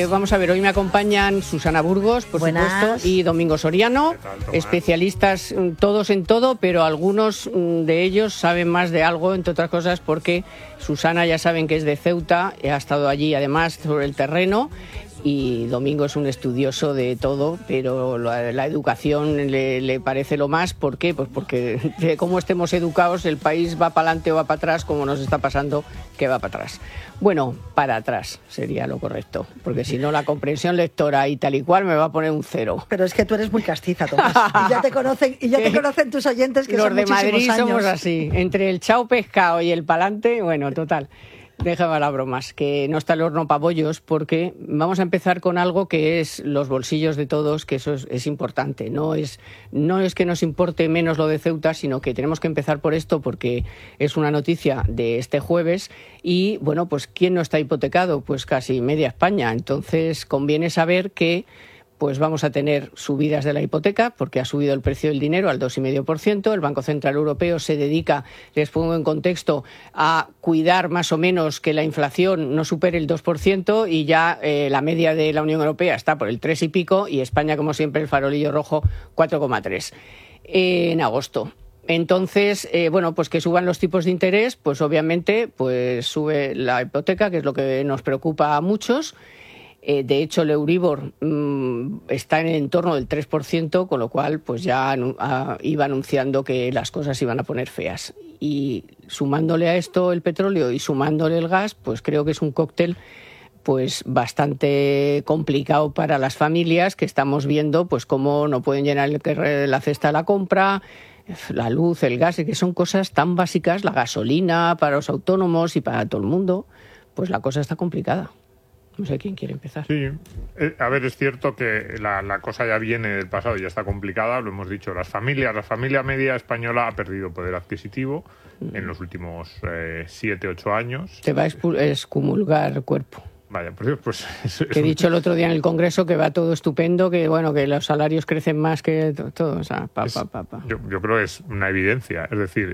vamos a ver, hoy me acompañan Susana Burgos, por supuesto, y Domingo Soriano, especialistas todos en todo, pero algunos de ellos saben más de algo, entre otras cosas, porque Susana ya saben que es de Ceuta, ha estado allí además sobre el terreno, y Domingo es un estudioso de todo, pero la educación le parece lo más. ¿Por qué? Pues porque de cómo estemos educados, el país va para adelante o va para atrás, como nos está pasando, que va para atrás. Bueno, para atrás sería lo correcto, porque si no la comprensión lectora y tal y cual me va a poner un 0. Pero es que tú eres muy castiza, Tomás, y ya te conocen tus oyentes, que son muchísimos años. Los de Madrid somos así, entre el chao pescado y el palante, bueno, total. Déjame las bromas, que no está el horno para bollos, porque vamos a empezar con algo que es los bolsillos de todos, que eso es importante. No es que nos importe menos lo de Ceuta, sino que tenemos que empezar por esto, porque es una noticia de este jueves y, bueno, pues ¿quién no está hipotecado? Pues casi media España. Entonces conviene saber que pues vamos a tener subidas de la hipoteca porque ha subido el precio del dinero al 2,5%. El Banco Central Europeo se dedica, les pongo en contexto, a cuidar más o menos que la inflación no supere el 2% y ya la media de la Unión Europea está por el 3 y pico y España, como siempre, el farolillo rojo 4,3 en agosto. Entonces, bueno, pues que suban los tipos de interés, pues obviamente pues sube la hipoteca, que es lo que nos preocupa a muchos. De hecho, el Euribor está en el entorno del 3%, con lo cual pues ya iba anunciando que las cosas iban a poner feas. Y sumándole a esto el petróleo y sumándole el gas, pues creo que es un cóctel pues bastante complicado para las familias, que estamos viendo pues cómo no pueden llenar la cesta de la compra, la luz, el gas, que son cosas tan básicas, la gasolina para los autónomos y para todo el mundo, pues la cosa está complicada. No sé quién quiere empezar. Sí, a ver, es cierto que la cosa ya viene del pasado y ya está complicada, lo hemos dicho, la familia media española ha perdido poder adquisitivo en los últimos 7-8 años. Te va a excomulgar cuerpo. Vaya, por Dios, pues... Que he dicho el otro día en el Congreso que va todo estupendo, que bueno, que los salarios crecen más que todo, o sea, Yo creo que es una evidencia, es decir...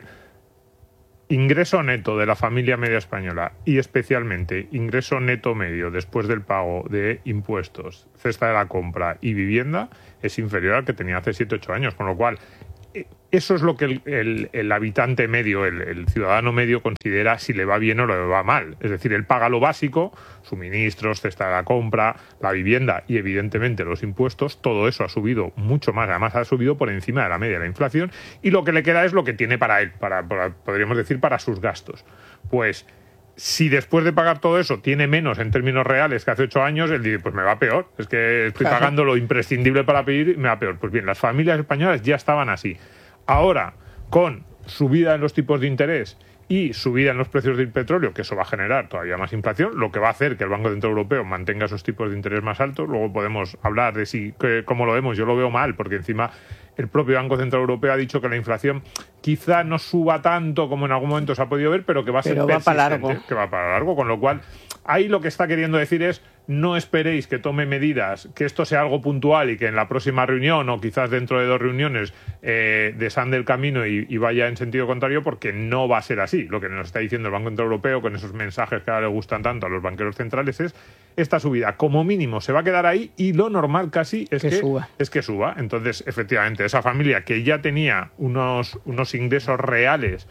ingreso neto de la familia media española y especialmente ingreso neto medio después del pago de impuestos, cesta de la compra y vivienda es inferior al que tenía hace 7-8 años, con lo cual eso es lo que el habitante medio, el ciudadano medio considera si le va bien o le va mal. Es decir, él paga lo básico, suministros, cesta de la compra, la vivienda y evidentemente los impuestos, todo eso ha subido mucho más, además ha subido por encima de la media de la inflación y lo que le queda es lo que tiene para él, podríamos decir para sus gastos. Pues si después de pagar todo eso tiene menos en términos reales que hace 8 años, él dice, pues me va peor, es que estoy pagando lo imprescindible para pedir y me va peor. Pues bien, las familias españolas ya estaban así. Ahora, con subida en los tipos de interés y subida en los precios del petróleo, que eso va a generar todavía más inflación, lo que va a hacer que el Banco Central Europeo mantenga esos tipos de interés más altos. Luego podemos hablar de cómo lo vemos. Yo lo veo mal, porque encima el propio Banco Central Europeo ha dicho que la inflación quizá no suba tanto como en algún momento se ha podido ver, pero que va a ser persistente, que va para largo, con lo cual ahí lo que está queriendo decir es no esperéis que tome medidas, que esto sea algo puntual y que en la próxima reunión o quizás dentro de 2 reuniones desande el camino y vaya en sentido contrario, porque no va a ser así. Lo que nos está diciendo el Banco Central Europeo con esos mensajes que ahora le gustan tanto a los banqueros centrales es esta subida como mínimo se va a quedar ahí y lo normal casi es que suba. Entonces, efectivamente, esa familia que ya tenía unos ingresos reales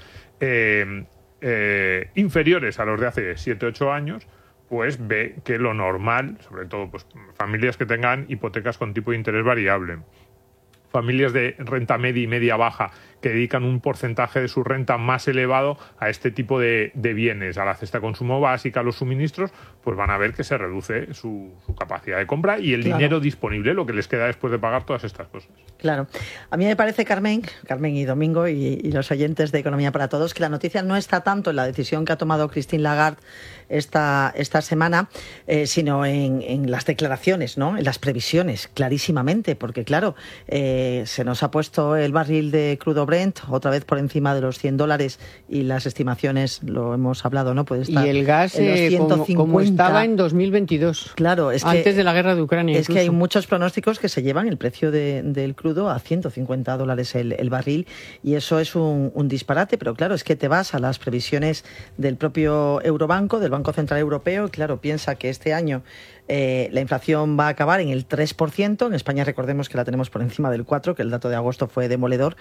inferiores a los de hace 7-8 años, pues ve que lo normal, sobre todo pues familias que tengan hipotecas con tipo de interés variable, familias de renta media y media baja que dedican un porcentaje de su renta más elevado a este tipo de bienes, a la cesta de consumo básica, a los suministros, pues van a ver que se reduce su capacidad de compra y el dinero disponible, lo que les queda después de pagar todas estas cosas. Claro. A mí me parece, Carmen y Domingo y los oyentes de Economía para Todos, que la noticia no está tanto en la decisión que ha tomado Christine Lagarde esta semana, sino en las declaraciones, ¿no? En las previsiones, clarísimamente, porque claro, se nos ha puesto el barril de crudo Brent otra vez por encima de los $100 y las estimaciones, lo hemos hablado, ¿no? Puede estar y el gas en los 150. Como estaba en 2022, claro, es antes de la guerra de Ucrania. Es incluso. Que hay muchos pronósticos que se llevan el precio del crudo a $150 el barril y eso es un disparate, pero claro, es que te vas a las previsiones del propio Eurobanco, del Banco Central Europeo, y claro, piensa que este año la inflación va a acabar en el 3%. En España recordemos que la tenemos por encima del 4%, que el dato de agosto fue demoledor.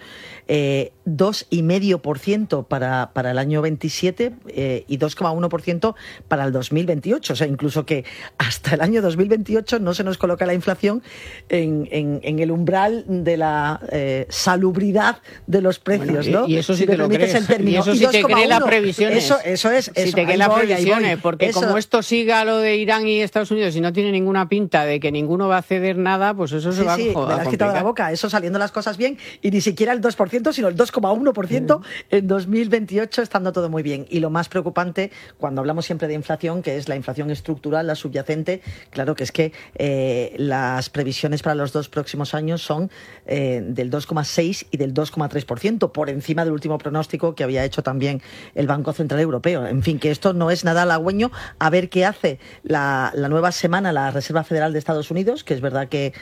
2,5% para el año 27 y 2,1% para el 2028. O sea, incluso que hasta el año 2028 no se nos coloca la inflación en el umbral de la salubridad de los precios, bueno, ¿no? Y eso sí te lo crees. Y eso sí te cree las previsiones. Eso es. Si te cree las previsiones, porque eso, como esto siga lo de Irán y Estados Unidos y no tiene ninguna pinta de que ninguno va a ceder nada, pues eso se va a complicar. Me lo has quitado de la boca. Eso saliendo las cosas bien y ni siquiera el 2%, sino el 2,1% en 2028, estando todo muy bien. Y lo más preocupante, cuando hablamos siempre de inflación, que es la inflación estructural, la subyacente, claro que es que las previsiones para los 2 próximos años son del 2,6 y del 2,3%, por encima del último pronóstico que había hecho también el Banco Central Europeo. En fin, que esto no es nada halagüeño. A ver qué hace la nueva semana la Reserva Federal de Estados Unidos, que es verdad que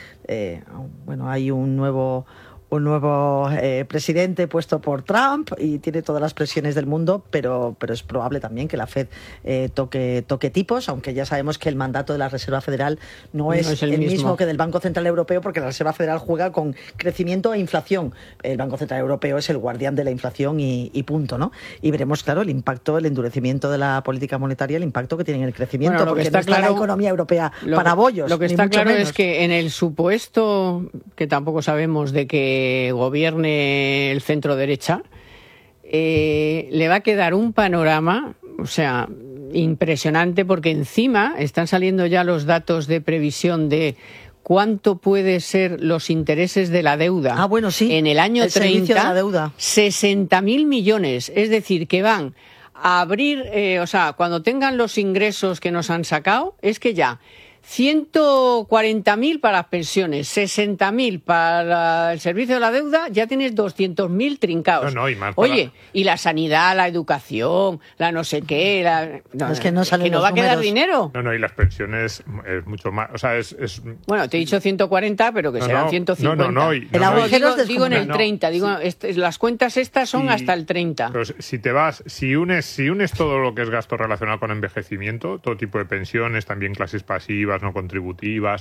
hay un nuevo presidente puesto por Trump y tiene todas las presiones del mundo, pero es probable también que la Fed toque tipos, aunque ya sabemos que el mandato de la Reserva Federal no es el mismo que del Banco Central Europeo, porque la Reserva Federal juega con crecimiento e inflación. El Banco Central Europeo es el guardián de la inflación y punto, ¿no? Y veremos, claro, el impacto, el endurecimiento de la política monetaria, el impacto que tiene en el crecimiento, porque no está la economía europea para bollos. Lo que está claro es que en el supuesto, que tampoco sabemos, de que gobierne el centro derecha, le va a quedar un panorama, o sea, impresionante, porque encima están saliendo ya los datos de previsión de cuánto puede ser los intereses de la deuda en el año 30, 60.000 millones, es decir, que van a abrir, cuando tengan los ingresos que nos han sacado, es que ya 140.000 para las pensiones, 60.000 para el servicio de la deuda, ya tienes 200.000 trincados. Oye, y la sanidad, la educación, la no sé qué, es que no va a quedar dinero. Y las pensiones es mucho más, Bueno, te he dicho 140, pero que serán 150. Digo en el 30, las cuentas estas son hasta el 30. Pero si unes todo lo que es gasto relacionado con envejecimiento, todo tipo de pensiones, también clases pasivas, no contributivas,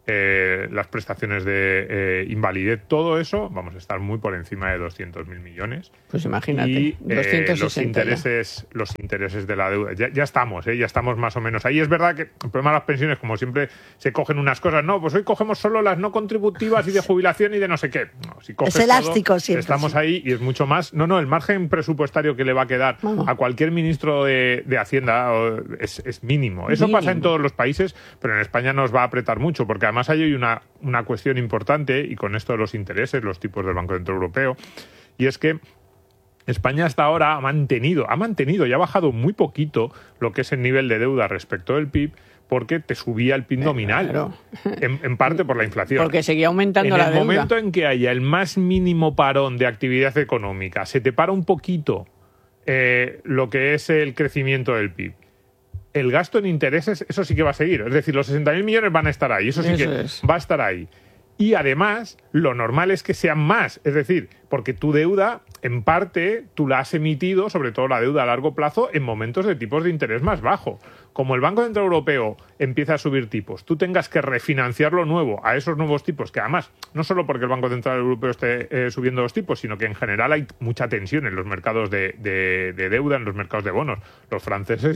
las prestaciones de invalidez, todo eso, vamos a estar muy por encima de 200.000 millones. Pues imagínate, y 260 los intereses de la deuda. Ya estamos más o menos ahí. Es verdad que el problema de las pensiones, como siempre, se cogen unas cosas. No, pues hoy cogemos solo las no contributivas y de jubilación y de no sé qué. No, si coges es elástico todo, siempre. Estamos ahí y es mucho más. El margen presupuestario que le va a quedar a cualquier ministro de Hacienda es mínimo. Eso pasa en todos los países, pero en España nos va a apretar mucho, porque además hay una cuestión importante, y con esto de los intereses, los tipos del Banco Central Europeo, y es que España hasta ahora ha mantenido y ha bajado muy poquito lo que es el nivel de deuda respecto del PIB, porque te subía el PIB nominal, claro. en parte por la inflación. Porque seguía aumentando la deuda. En el momento en que haya el más mínimo parón de actividad económica, se te para un poquito lo que es el crecimiento del PIB. El gasto en intereses, eso sí que va a seguir. Es decir, los 60.000 millones van a estar ahí. Eso va a estar ahí. Y además, lo normal es que sean más. Es decir, porque tu deuda, en parte, tú la has emitido, sobre todo la deuda a largo plazo, en momentos de tipos de interés más bajo. Como el Banco Central Europeo empieza a subir tipos, tú tengas que refinanciar lo nuevo a esos nuevos tipos, que además, no solo porque el Banco Central Europeo esté subiendo los tipos, sino que en general hay mucha tensión en los mercados de deuda, en los mercados de bonos. Los franceses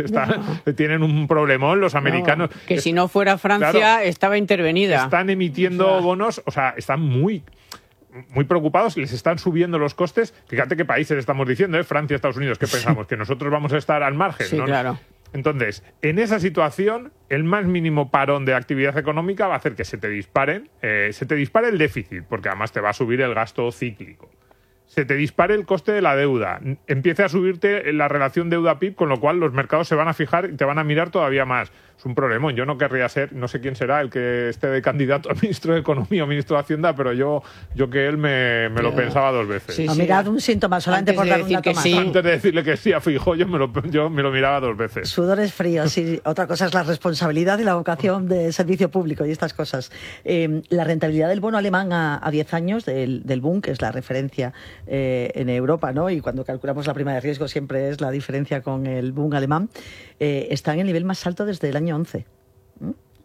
ya tienen un problemón, los americanos... Si no fuera Francia, estaba intervenida. Están emitiendo bonos, están muy preocupados, les están subiendo los costes. Fíjate qué países estamos diciendo, Francia, Estados Unidos, ¿qué pensamos? ¿Que nosotros vamos a estar al margen? Sí, ¿no? Claro. Entonces, en esa situación, el más mínimo parón de actividad económica va a hacer que se te dispare el déficit, porque además te va a subir el gasto cíclico. Se te dispare el coste de la deuda, empiece a subirte la relación deuda-PIB, con lo cual los mercados se van a fijar y te van a mirar todavía más. Es un problemón. Yo no querría ser, no sé quién será el que esté de candidato a ministro de Economía o ministro de Hacienda, pero yo que él me lo pensaba 2 veces. Sí, mirad un síntoma, solamente por dar un dato más. Antes de decirle que sí a Feijóo, yo me lo miraba 2 veces. Sudores fríos, sí. Otra cosa es la responsabilidad y la vocación de servicio público y estas cosas. La rentabilidad del bono alemán a 10 años, del Bund, que es la referencia en Europa, ¿no? Y cuando calculamos la prima de riesgo siempre es la diferencia con el Bund alemán, está en el nivel más alto desde el año 11.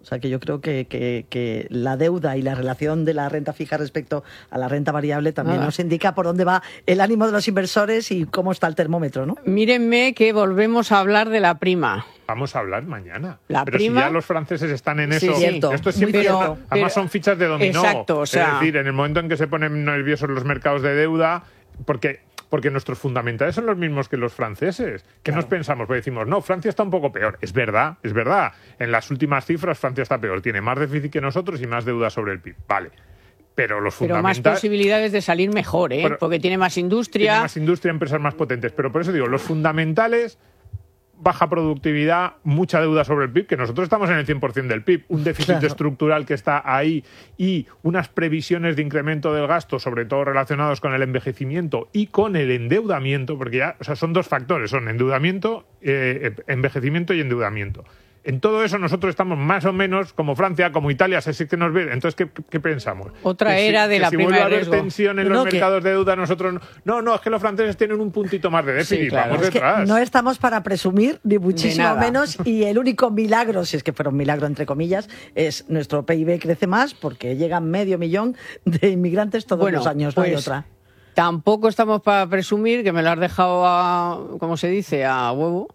O sea que yo creo que la deuda y la relación de la renta fija respecto a la renta variable también nos indica por dónde va el ánimo de los inversores y cómo está el termómetro, ¿no? Mírenme que volvemos a hablar de la prima. Vamos a hablar mañana. La pero prima, si ya los franceses están en eso, cierto. esto es siempre, además son fichas de dominó. Exacto, o sea, es decir, en el momento en que se ponen nerviosos los mercados de deuda, porque nuestros fundamentales son los mismos que los franceses. ¿Qué nos pensamos? Pues decimos, no, Francia está un poco peor. Es verdad. En las últimas cifras Francia está peor. Tiene más déficit que nosotros y más deuda sobre el PIB. Vale. Pero los fundamentales... Pero más posibilidades de salir mejor, ¿eh? Porque tiene más industria. Tiene más industria, empresas más potentes. Pero por eso digo, los fundamentales... baja productividad, mucha deuda sobre el PIB, que nosotros estamos en el 100% del PIB, un déficit estructural que está ahí y unas previsiones de incremento del gasto, sobre todo relacionados con el envejecimiento y con el endeudamiento, porque ya, o sea, son dos factores, son endeudamiento, envejecimiento y endeudamiento. En todo eso nosotros estamos más o menos como Francia, como Italia, así que nos ve. Entonces, ¿qué pensamos? Otra era de la prima de riesgo. Si vuelve a haber tensión en los mercados de deuda, nosotros... No, es que los franceses tienen un puntito más de déficit. Sí, claro. Vamos detrás. Que no estamos para presumir, ni muchísimo menos, y el único milagro, si es que fuera un milagro entre comillas, es nuestro PIB crece más porque llegan 500.000 de inmigrantes todos los años, no hay otra. Tampoco estamos para presumir, que me lo has dejado ¿cómo se dice? A huevo.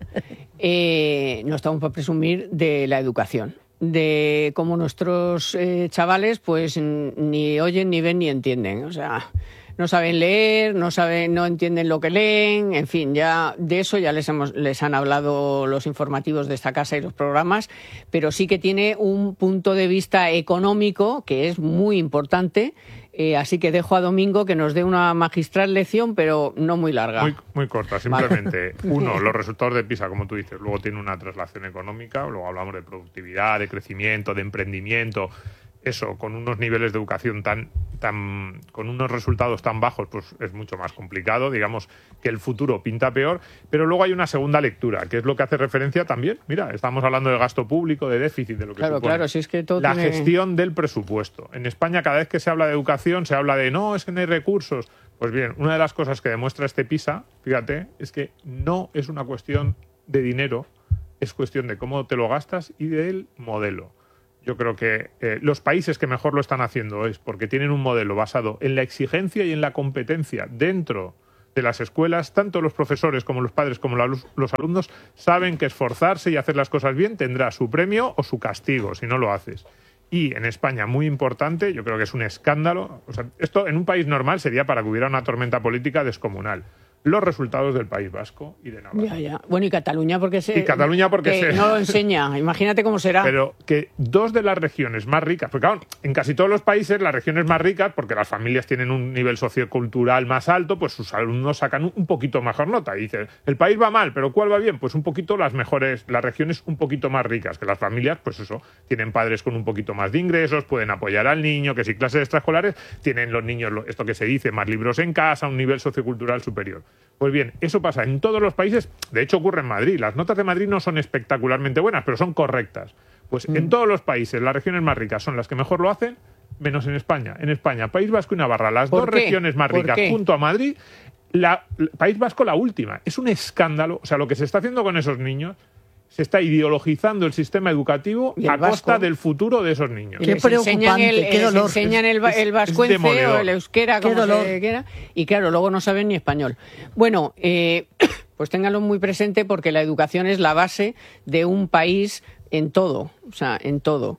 No estamos para presumir de la educación, de cómo nuestros chavales pues ni oyen, ni ven, ni entienden. O sea, no saben leer, no entienden lo que leen, en fin, ya de eso ya les han hablado los informativos de esta casa y los programas, pero sí que tiene un punto de vista económico que es muy importante. Así que dejo a Domingo que nos dé una magistral lección, pero no muy larga. Muy corta, simplemente. Uno, los resultados de PISA, como tú dices, luego tiene una traslación económica, luego hablamos de productividad, de crecimiento, de emprendimiento. Eso, con unos niveles de educación con unos resultados tan bajos, pues es mucho más complicado. Digamos que el futuro pinta peor, pero luego hay una segunda lectura, que es lo que hace referencia también. Mira, estamos hablando de gasto público, de déficit, de lo que supone. Claro, si es que todo la gestión del presupuesto. En España, cada vez que se habla de educación, se habla de no, es que no hay recursos. Pues bien, una de las cosas que demuestra este PISA, fíjate, es que no es una cuestión de dinero, es cuestión de cómo te lo gastas y del modelo. Yo creo que los países que mejor lo están haciendo es porque tienen un modelo basado en la exigencia y en la competencia dentro de las escuelas. Tanto los profesores como los padres como los alumnos saben que esforzarse y hacer las cosas bien tendrá su premio o su castigo si no lo haces. Y en España, muy importante, yo creo que es un escándalo. O sea, esto en un país normal sería para que hubiera una tormenta política descomunal. Los resultados del País Vasco y de Navarra. Ya. Bueno, y Cataluña porque no lo enseña. Imagínate cómo será. Pero que dos de las regiones más ricas, porque claro, en casi todos los países las regiones más ricas, porque las familias tienen un nivel sociocultural más alto, pues sus alumnos sacan un poquito mejor nota. Y dicen, el país va mal, pero ¿cuál va bien? Pues un poquito las regiones un poquito más ricas, que las familias, pues eso, tienen padres con un poquito más de ingresos, pueden apoyar al niño, que si clases extraescolares, tienen los niños, esto que se dice, más libros en casa, un nivel sociocultural superior. Pues bien, eso pasa en todos los países, de hecho ocurre en Madrid. Las notas de Madrid no son espectacularmente buenas, pero son correctas. Pues en todos los países, las regiones más ricas son las que mejor lo hacen, menos en España. En España, País Vasco y Navarra, las dos regiones más ricas junto a Madrid, País Vasco la última. Es un escándalo. O sea, lo que se está haciendo con esos niños, se está ideologizando el sistema educativo a costa del futuro de esos niños. Qué preocupante, qué dolor. Les enseñan el vascuence o el euskera, como se quiera, y claro, luego no saben ni español. Bueno, pues ténganlo muy presente porque la educación es la base de un país en todo, o sea, en todo.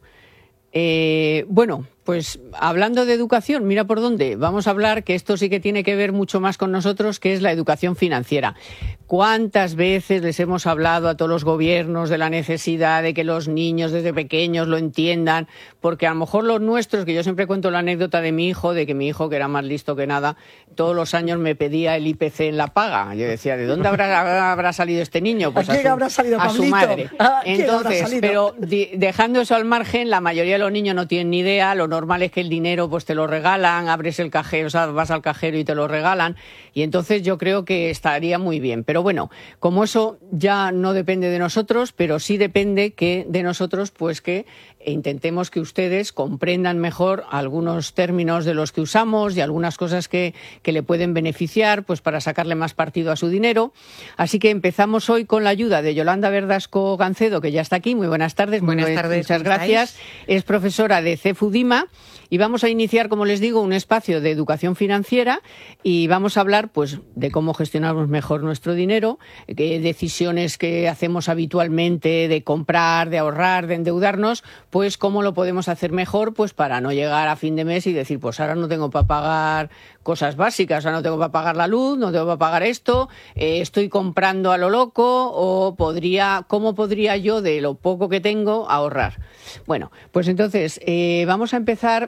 Bueno, pues hablando de educación, mira por dónde. Vamos a hablar, que esto sí que tiene que ver mucho más con nosotros, que es la educación financiera. ¿Cuántas veces les hemos hablado a todos los gobiernos de la necesidad de que los niños desde pequeños lo entiendan? Porque a lo mejor los nuestros, que yo siempre cuento la anécdota de mi hijo, de que mi hijo, que era más listo que nada, todos los años me pedía el IPC en la paga. Yo decía, ¿de dónde habrá salido este niño? Pues a su madre. Entonces, pero dejando eso al margen, la mayoría de los niños no tienen ni idea, los normal es que el dinero pues te lo regalan, abres el cajero, o sea, vas al cajero y te lo regalan, y entonces yo creo que estaría muy bien. Pero bueno, como eso ya no depende de nosotros, pero sí depende de nosotros, pues que intentemos que ustedes comprendan mejor algunos términos de los que usamos y algunas cosas que le pueden beneficiar, pues para sacarle más partido a su dinero. Así que empezamos hoy con la ayuda de Yolanda Verdasco Gancedo, que ya está aquí. Muy buenas tardes. Buenas tardes. Muchas gracias. Es profesora de CEFUDIMA y vamos a iniciar, como les digo, un espacio de educación financiera y vamos a hablar pues de cómo gestionamos mejor nuestro dinero, qué decisiones que hacemos habitualmente de comprar, de ahorrar, de endeudarnos, pues cómo lo podemos hacer mejor pues para no llegar a fin de mes y decir, pues ahora no tengo para pagar cosas básicas, o sea, no tengo para pagar la luz, no tengo para pagar esto, estoy comprando a lo loco, o ¿cómo podría yo de lo poco que tengo ahorrar? Bueno, pues entonces vamos a empezar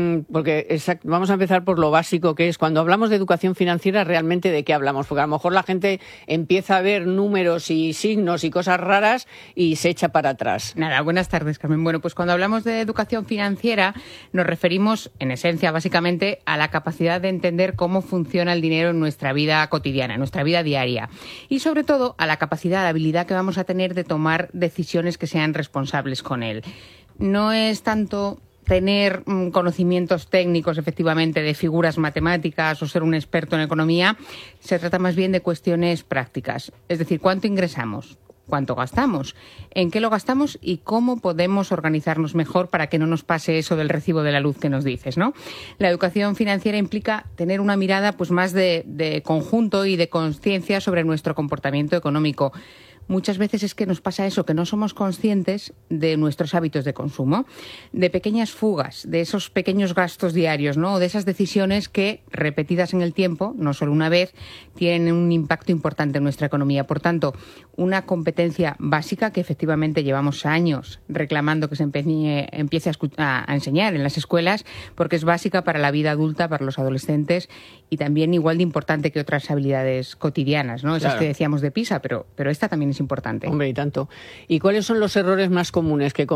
vamos a empezar por lo básico, que es cuando hablamos de educación financiera, realmente de qué hablamos, porque a lo mejor la gente empieza a ver números y signos y cosas raras y se echa para atrás. Nada, buenas tardes, Carmen. Bueno, pues cuando hablamos de educación financiera nos referimos, en esencia, básicamente, a la capacidad de entender cómo funciona el dinero en nuestra vida cotidiana, en nuestra vida diaria. Y sobre todo a la capacidad, la habilidad que vamos a tener de tomar decisiones que sean responsables con él. No es tanto tener conocimientos técnicos, efectivamente, de figuras matemáticas o ser un experto en economía. Se trata más bien de cuestiones prácticas. Es decir, ¿cuánto ingresamos? ¿Cuánto gastamos? ¿En qué lo gastamos? Y cómo podemos organizarnos mejor para que no nos pase eso del recibo de la luz que nos dices, ¿no? La educación financiera implica tener una mirada pues más de conjunto y de conciencia sobre nuestro comportamiento económico. Muchas veces es que nos pasa eso, que no somos conscientes de nuestros hábitos de consumo, de pequeñas fugas, de esos pequeños gastos diarios, ¿no? O de esas decisiones que, repetidas en el tiempo, no solo una vez, tienen un impacto importante en nuestra economía. Por tanto, una competencia básica que efectivamente llevamos años reclamando que se empiece a enseñar en las escuelas, porque es básica para la vida adulta, para los adolescentes, y también igual de importante que otras habilidades cotidianas, ¿no? Esas Claro. que decíamos de PISA, pero esta también es importante. Hombre, y tanto. ¿Y cuáles son los errores más comunes que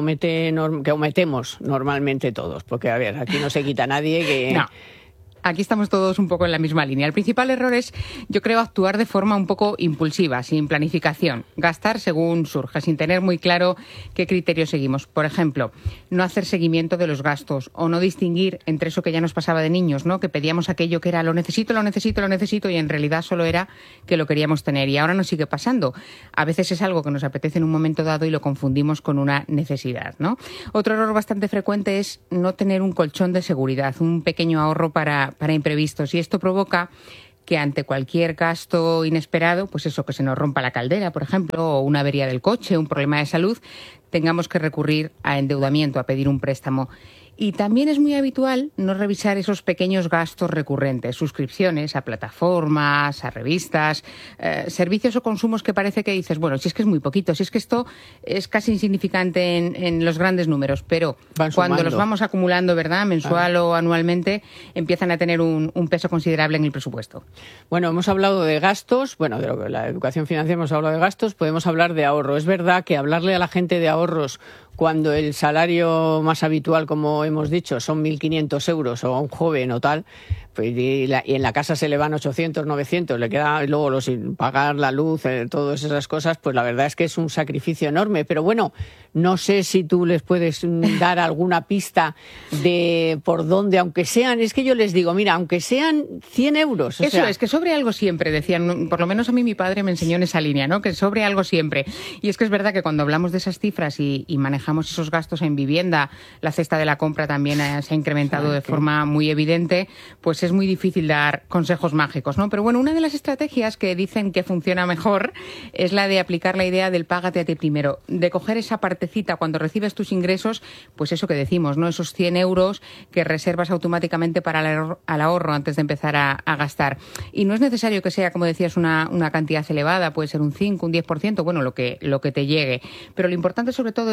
cometemos normalmente todos? Porque, a ver, aquí no se quita nadie que... No. Aquí estamos todos un poco en la misma línea. El principal error es, yo creo, actuar de forma un poco impulsiva, sin planificación. Gastar según surge, sin tener muy claro qué criterio seguimos. Por ejemplo, no hacer seguimiento de los gastos o no distinguir entre eso que ya nos pasaba de niños, ¿no? Que pedíamos aquello que era lo necesito y en realidad solo era que lo queríamos tener. Y ahora nos sigue pasando. A veces es algo que nos apetece en un momento dado y lo confundimos con una necesidad, ¿no? Otro error bastante frecuente es no tener un colchón de seguridad, un pequeño ahorro para imprevistos, y esto provoca que ante cualquier gasto inesperado, pues eso, que se nos rompa la caldera, por ejemplo, o una avería del coche, un problema de salud, tengamos que recurrir a endeudamiento, a pedir un préstamo. Y también es muy habitual no revisar esos pequeños gastos recurrentes, suscripciones a plataformas, a revistas, servicios o consumos que parece que dices, bueno, si es que es muy poquito, si es que esto es casi insignificante en los grandes números, pero cuando los vamos acumulando, ¿verdad?, mensual o anualmente, empiezan a tener un peso considerable en el presupuesto. Bueno, hemos hablado de gastos, bueno, de lo que la educación financiera hemos hablado de gastos, podemos hablar de ahorro. Es verdad que hablarle a la gente de ahorros cuando el salario más habitual, como hemos dicho, son 1.500 euros o a un joven o tal, pues, y en la casa se le van 800, 900, le queda luego sin pagar la luz, todas esas cosas, pues la verdad es que es un sacrificio enorme. Pero bueno, no sé si tú les puedes dar alguna pista de por dónde, aunque sean, es que yo les digo, mira, aunque sean 100 euros. Eso es, que sobre algo siempre, decían, por lo menos a mí mi padre me enseñó en esa línea, ¿no? Que sobre algo siempre. Y es que es verdad que cuando hablamos de esas cifras y manejamos esos gastos en vivienda, la cesta de la compra también se ha incrementado de forma muy evidente, pues es muy difícil dar consejos mágicos, ¿no? Pero bueno, una de las estrategias que dicen que funciona mejor es la de aplicar la idea del págate a ti primero, de coger esa partecita cuando recibes tus ingresos, pues eso que decimos, ¿no? Esos 100 euros que reservas automáticamente para el ahorro antes de empezar a gastar. Y no es necesario que sea, como decías, una cantidad elevada, puede ser un 5, un 10%, bueno, lo que te llegue. Pero lo importante sobre todo es la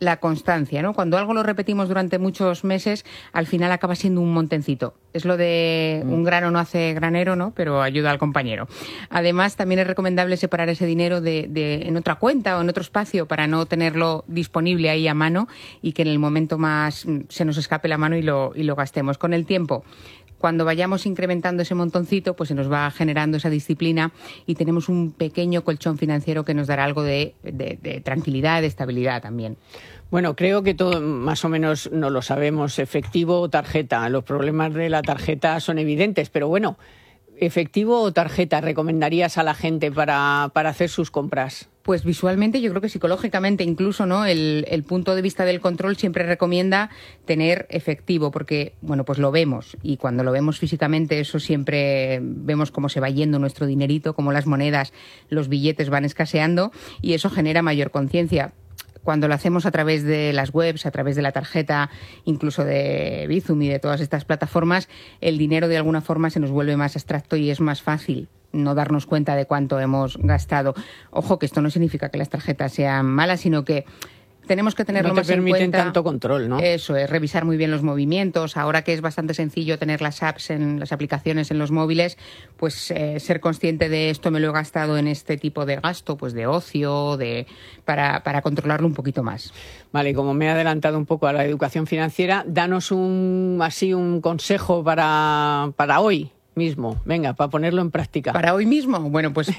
la constancia, ¿no? Cuando algo lo repetimos durante muchos meses, al final acaba siendo un montoncito. Es lo de un grano no hace granero, ¿no? Pero ayuda al compañero. Además, también es recomendable separar ese dinero en otra cuenta o en otro espacio para no tenerlo disponible ahí a mano y que en el momento más se nos escape la mano y lo gastemos. Con el tiempo, cuando vayamos incrementando ese montoncito, pues se nos va generando esa disciplina y tenemos un pequeño colchón financiero que nos dará algo de tranquilidad, de estabilidad también. Bueno, creo que todo más o menos no lo sabemos, efectivo o tarjeta. Los problemas de la tarjeta son evidentes, pero bueno, ¿efectivo o tarjeta recomendarías a la gente para hacer sus compras? Pues visualmente, yo creo que psicológicamente incluso, ¿no? El punto de vista del control siempre recomienda tener efectivo, porque, bueno, pues lo vemos, y cuando lo vemos físicamente, eso siempre vemos cómo se va yendo nuestro dinerito, cómo las monedas, los billetes van escaseando, y eso genera mayor conciencia. Cuando lo hacemos a través de las webs, a través de la tarjeta, incluso de Bizum y de todas estas plataformas, el dinero de alguna forma se nos vuelve más abstracto y es más fácil no darnos cuenta de cuánto hemos gastado. Ojo, que esto no significa que las tarjetas sean malas, sino que tenemos que tenerlo más en cuenta. No te permiten tanto control, ¿no? Eso es, revisar muy bien los movimientos. Ahora que es bastante sencillo tener las apps, las aplicaciones en los móviles, pues ser consciente de esto me lo he gastado en este tipo de gasto, pues de ocio, para controlarlo un poquito más. Vale, como me he adelantado un poco a la educación financiera, danos un consejo para hoy mismo, venga, para ponerlo en práctica. ¿Para hoy mismo? Bueno, pues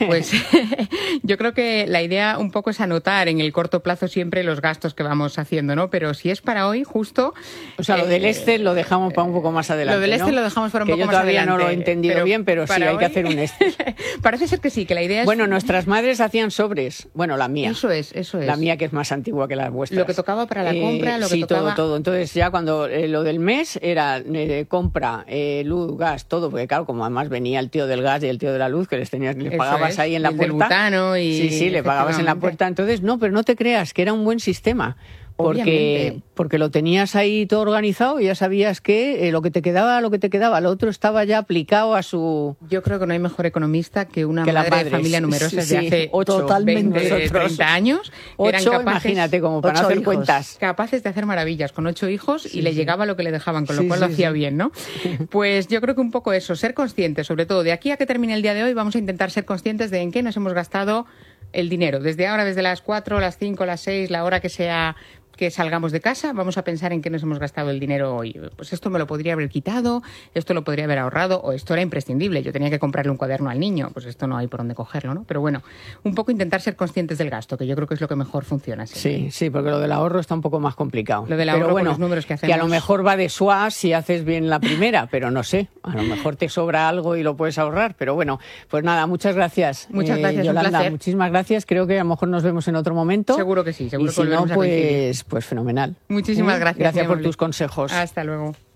yo creo que la idea un poco es anotar en el corto plazo siempre los gastos que vamos haciendo, ¿no? Pero si es para hoy, justo... O sea, lo del Excel lo dejamos para un poco más adelante, Lo del Excel, ¿no? Lo dejamos para un poco más adelante. Yo todavía no lo he entendido bien, pero sí, hay que hacer un Excel. Parece ser que sí, que la idea es... Bueno, nuestras madres hacían sobres. Bueno, la mía. Eso es. La mía, que es más antigua que las vuestras. Lo que tocaba para la compra, lo que sí, tocaba... todo. Entonces, ya cuando lo del mes era compra, luz, gas, todo, porque claro, como además venía el tío del gas y el tío de la luz, que les pagabas ahí en la puerta. El butano y... Sí, le pagabas en la puerta. Entonces, no, pero no te creas, que era un buen sistema. Porque lo tenías ahí todo organizado y ya sabías que lo que te quedaba, lo otro estaba ya aplicado a su... Yo creo que no hay mejor economista que una madre de familia numerosa de hace 8, 20, 30 años. 8, imagínate, como para no hacer cuentas. Capaces de hacer maravillas con 8 hijos y le llegaba lo que le dejaban, con lo cual lo hacía bien, ¿no? Pues yo creo que un poco eso, ser conscientes, sobre todo de aquí a que termine el día de hoy, vamos a intentar ser conscientes de en qué nos hemos gastado el dinero. Desde ahora, desde las 4, las 5, las 6, la hora que sea que salgamos de casa, vamos a pensar en qué nos hemos gastado el dinero hoy. Pues esto me lo podría haber quitado, esto lo podría haber ahorrado, o esto era imprescindible, yo tenía que comprarle un cuaderno al niño, pues esto no hay por dónde cogerlo, ¿no? Pero bueno, un poco intentar ser conscientes del gasto, que yo creo que es lo que mejor funciona. Sí, porque lo del ahorro está un poco más complicado. Lo del ahorro, pero bueno, con los números que hacemos... que a lo mejor va de suaz si haces bien la primera, pero no sé, a lo mejor te sobra algo y lo puedes ahorrar, pero bueno, pues nada, muchas gracias. Muchas gracias, Yolanda, un placer. Muchísimas gracias, creo que a lo mejor nos vemos en otro momento. Seguro que sí, seguro y que si no, volveremos a coincidir. pues fenomenal. Muchísimas gracias. Gracias por tus consejos. Hasta luego.